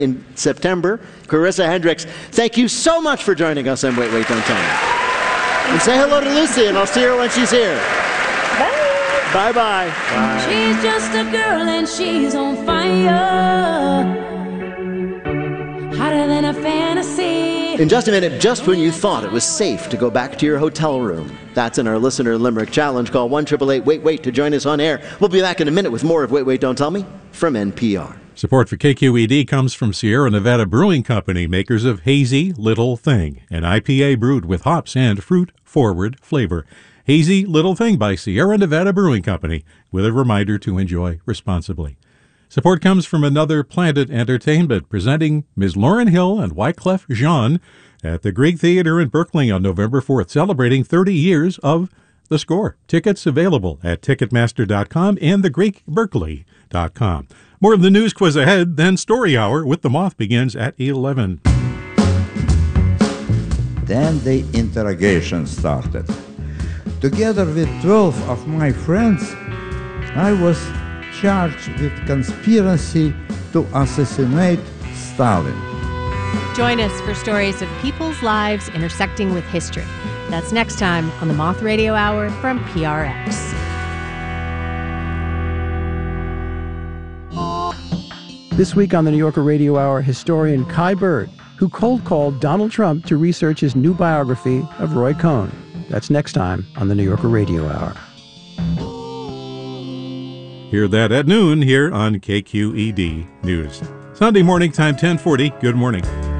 in September. Clarissa Hendricks, thank you so much for joining us on Wait, Wait, Don't Tell Me. And say hello to Lucy, and I'll see her when she's here. Bye. Bye-bye. Bye. She's just a girl and she's on fire, hotter than a fantasy. In just a minute, just when you thought it was safe to go back to your hotel room. That's in our Listener Limerick Challenge. Call 1-888-WAIT-WAIT to join us on air. We'll be back in a minute with more of Wait, Wait, Don't Tell Me from NPR. Support for KQED comes from Sierra Nevada Brewing Company, makers of Hazy Little Thing, an IPA brewed with hops and fruit-forward flavor. Hazy Little Thing by Sierra Nevada Brewing Company, with a reminder to enjoy responsibly. Support comes from Another Planet Entertainment, presenting Ms. Lauryn Hill and Wyclef Jean at the Greek Theater in Berkeley on November 4th, celebrating 30 years of The Score. Tickets available at Ticketmaster.com and thegreekberkeley.com. More of the news quiz ahead, then Story Hour with the Moth begins at 11. Then the interrogation started. Together with 12 of my friends, I was charged with conspiracy to assassinate Stalin. Join us for stories of people's lives intersecting with history. That's next time on the Moth Radio Hour from PRX. This week on the New Yorker Radio Hour, historian Kai Bird, who cold-called Donald Trump to research his new biography of Roy Cohn. That's next time on the New Yorker Radio Hour. Hear that at noon here on KQED News. Sunday morning time, 10:40. Good morning.